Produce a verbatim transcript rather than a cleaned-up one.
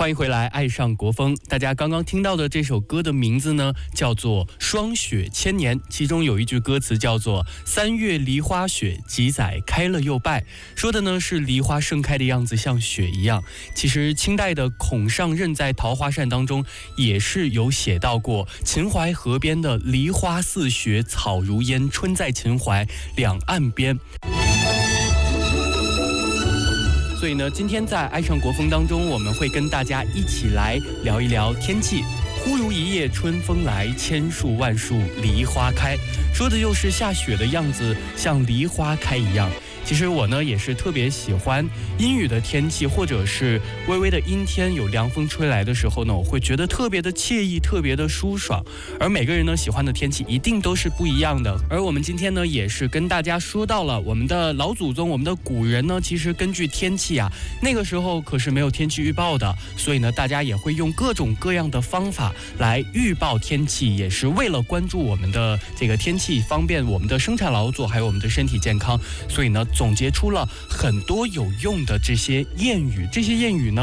欢迎回来，爱上国风。大家刚刚听到的这首歌的名字呢，叫做《霜雪千年》，其中有一句歌词叫做“三月梨花雪，几载开了又败”，说的呢是梨花盛开的样子像雪一样。其实清代的孔尚任在《桃花扇》当中也是有写到过，秦淮河边的梨花似雪，草如烟，春在秦淮两岸边。所以呢，今天在爱上国风当中，我们会跟大家一起来聊一聊天气。忽如一夜春风来，千树万树梨花开，说的就是下雪的样子像梨花开一样。其实我呢也是特别喜欢阴雨的天气，或者是微微的阴天，有凉风吹来的时候呢，我会觉得特别的惬意，特别的舒爽。而每个人呢喜欢的天气一定都是不一样的。而我们今天呢也是跟大家说到了，我们的老祖宗，我们的古人呢，其实根据天气啊，那个时候可是没有天气预报的，所以呢大家也会用各种各样的方法来预报天气，也是为了关注我们的这个天气，方便我们的生产劳作，还有我们的身体健康。所以呢总结出了很多有用的这些谚语，这些谚语呢